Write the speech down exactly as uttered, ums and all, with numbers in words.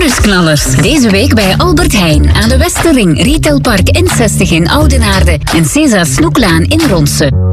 Bonusknallers. Deze week bij Albert Heijn aan de Westerring, Retailpark N zestig in Oudenaarde en César Snoeklaan in Ronse.